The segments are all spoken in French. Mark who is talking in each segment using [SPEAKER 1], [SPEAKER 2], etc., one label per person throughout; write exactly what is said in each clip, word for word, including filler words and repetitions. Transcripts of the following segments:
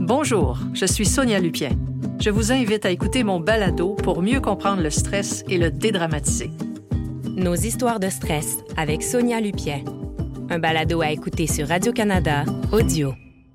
[SPEAKER 1] Bonjour, je suis Sonia Lupien. Je vous invite à écouter mon balado pour mieux comprendre le stress et le dédramatiser.
[SPEAKER 2] Nos histoires de stress avec Sonia Lupien. Un balado à écouter sur Radio-Canada Audio.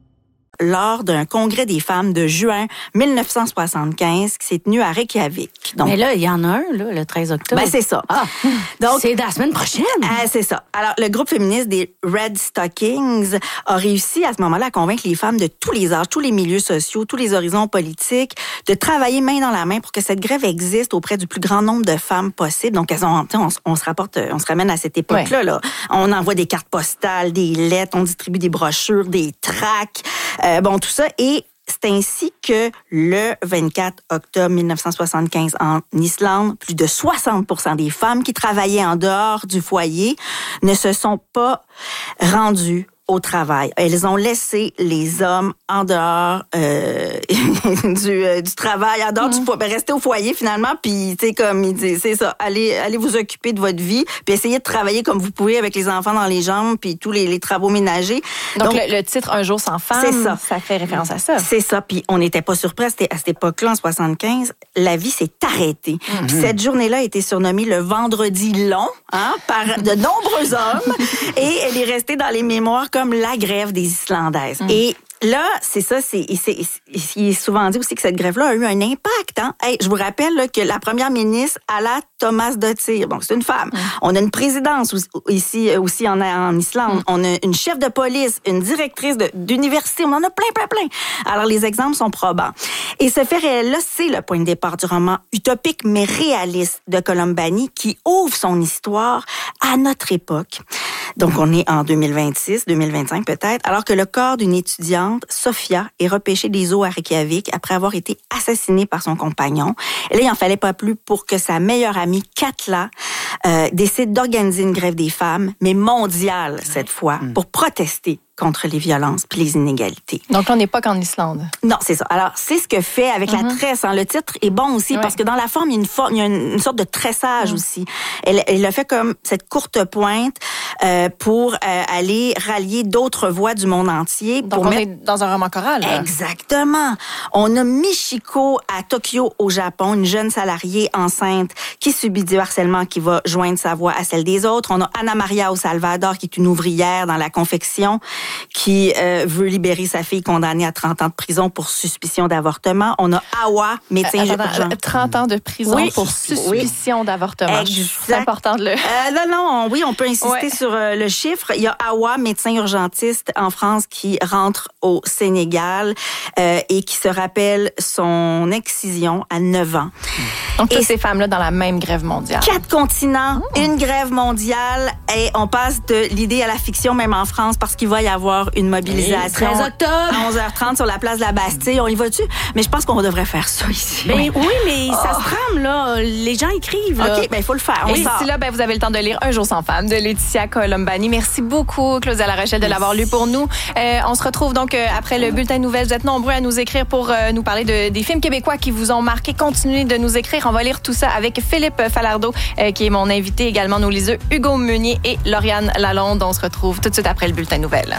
[SPEAKER 3] Lors d'un congrès des femmes de juin dix-neuf cent soixante-quinze qui s'est tenu à Reykjavik.
[SPEAKER 4] Donc, mais là, il y en a un, là, le treize octobre.
[SPEAKER 3] Ben, c'est ça.
[SPEAKER 4] Ah, donc, c'est la semaine prochaine.
[SPEAKER 3] Euh, c'est ça. Alors, le groupe féministe des Red Stockings a réussi à ce moment-là à convaincre les femmes de tous les âges, tous les milieux sociaux, tous les horizons politiques, de travailler main dans la main pour que cette grève existe auprès du plus grand nombre de femmes possible. Donc, elles ont, on, on se rapporte, on se ramène à cette époque-là.
[SPEAKER 4] Ouais.
[SPEAKER 3] Là. On envoie des cartes postales, des lettres, on distribue des brochures, des tracts. Euh, bon, tout ça. Et c'est ainsi que le vingt-quatre octobre dix-neuf cent soixante-quinze, en Islande, plus de soixante pour cent des femmes qui travaillaient en dehors du foyer ne se sont pas rendues au travail. Elles ont laissé les hommes en dehors euh, du, euh, du travail, en dehors mmh. du foyer, rester au foyer finalement, puis tu sais comme il dit, c'est ça, allez, allez vous occuper de votre vie, puis essayez de travailler comme vous pouvez avec les enfants dans les jambes, puis tous les, les travaux ménagers.
[SPEAKER 5] Donc, Donc le, le titre Un jour sans femme,
[SPEAKER 3] c'est ça.
[SPEAKER 5] ça fait référence à ça.
[SPEAKER 3] C'est ça, puis on n'était pas surpris à cette, à cette époque-là, en soixante-quinze, la vie s'est arrêtée. Mmh. Puis cette journée-là a été surnommée le vendredi long, hein, par de nombreux hommes, et elle est restée dans les mémoires comme la grève des Islandaises. Mmh. Et là, c'est ça, c'est, c'est, c'est, il est souvent dit aussi que cette grève-là a eu un impact. Hein? Hey, je vous rappelle là, que la première ministre, Alla Tómasdóttir, donc c'est une femme. Mmh. On a une présidence ici aussi en, en Islande. Mmh. On a une chef de police, une directrice de, d'université. On en a plein, plein, plein. Alors, les exemples sont probants. Et ce fait réel-là, c'est le point de départ du roman utopique mais réaliste de Colombani qui ouvre son histoire à notre époque. Donc, on est en deux mille vingt-six, deux mille vingt-cinq peut-être, alors que le corps d'une étudiante, Sofia, est repêché des eaux à Reykjavik après avoir été assassinée par son compagnon. Et là, il n'en fallait pas plus pour que sa meilleure amie, Katla, euh, décide d'organiser une grève des femmes, mais mondiale cette fois, mmh. pour protester contre les violences puis les inégalités.
[SPEAKER 5] Donc, on n'est pas qu'en Islande.
[SPEAKER 3] Non, c'est ça. Alors, c'est ce que fait avec mm-hmm. la tresse. Hein. Le titre est bon aussi, ouais. parce que dans la forme, il y a une, forme, il y a une, une sorte de tressage mm. aussi. Elle, elle a fait comme cette courte pointe euh, pour euh, aller rallier d'autres voix du monde entier.
[SPEAKER 5] Donc,
[SPEAKER 3] pour
[SPEAKER 5] on
[SPEAKER 3] mettre...
[SPEAKER 5] est dans un roman choral. Là.
[SPEAKER 3] Exactement. On a Michiko à Tokyo, au Japon, une jeune salariée enceinte qui subit du harcèlement, qui va joindre sa voix à celle des autres. On a Ana Maria au Salvador, qui est une ouvrière dans la confection, qui euh, veut libérer sa fille condamnée à trente ans de prison pour suspicion d'avortement. On a Awa, médecin...
[SPEAKER 5] Euh, attends, trente ans de prison oui. pour suspicion oui. d'avortement. Exact. C'est important de le...
[SPEAKER 3] Euh, non, non, on, oui, on peut insister ouais. sur euh, le chiffre. Il y a Awa, médecin urgentiste en France, qui rentre au Sénégal euh, et qui se rappelle son excision à neuf ans.
[SPEAKER 5] Donc, toutes ces femmes-là dans la même grève mondiale.
[SPEAKER 3] Quatre continents, mmh. une grève mondiale, et on passe de l'idée à la fiction, même en France, parce qu'il va y avoir une mobilisation.
[SPEAKER 4] treize octobre
[SPEAKER 3] À onze heures trente sur la place de la Bastille. On y va-tu? Mais je pense qu'on devrait faire ça ici.
[SPEAKER 4] Ben, oui, mais oh. ça se trame, là. Les gens écrivent, là.
[SPEAKER 3] OK, ben il faut le faire.
[SPEAKER 5] Et d'ici là, ben, vous avez le temps de lire Un jour sans femme de Laetitia Colombani. Merci beaucoup, Claudia Larochelle, de l'avoir lu pour nous. Euh, on se retrouve donc euh, après le bulletin de nouvelles. Vous êtes nombreux à nous écrire pour euh, nous parler de, des films québécois qui vous ont marqué. Continuez de nous écrire. On va lire tout ça avec Philippe Falardeau, euh, qui est mon invité, également nos liseux Hugo Meunier et Lauriane Lalonde. On se retrouve tout de suite après le bulletin de nouvelles.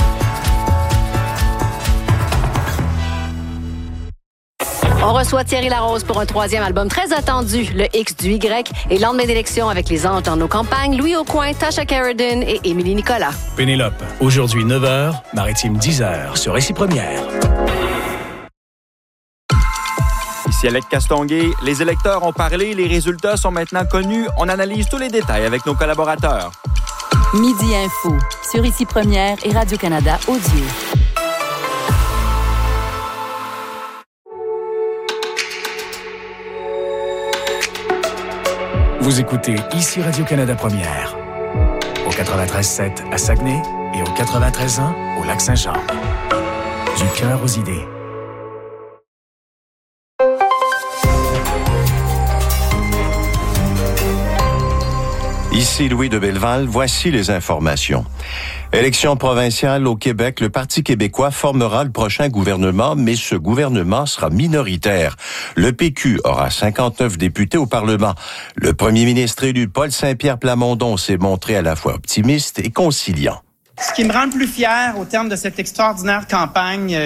[SPEAKER 6] On reçoit Thierry Larose pour un troisième album très attendu, le X du Y, et lendemain d'élection avec les anges dans nos campagnes, Louis Aucoin, Tasha Carradine et Émilie Nicolas.
[SPEAKER 7] Pénélope, aujourd'hui neuf heures, Maritime dix heures, sur Récit Première.
[SPEAKER 8] Ici Alec Castonguay, les électeurs ont parlé, les résultats sont maintenant connus. On analyse tous les détails avec nos collaborateurs.
[SPEAKER 9] Midi Info, sur Ici Première et Radio-Canada Audio.
[SPEAKER 7] Vous écoutez Ici Radio-Canada Première, au quatre-vingt-treize sept à Saguenay et au quatre-vingt-treize un au Lac-Saint-Jean. Du cœur aux idées.
[SPEAKER 10] Ici Louis de Belleval, voici les informations. Élection provinciale au Québec, le Parti québécois formera le prochain gouvernement, mais ce gouvernement sera minoritaire. Le P Q aura cinquante-neuf députés au Parlement. Le premier ministre élu, Paul Saint-Pierre Plamondon, s'est montré à la fois optimiste et conciliant.
[SPEAKER 11] Ce qui me rend le plus fier au terme de cette extraordinaire campagne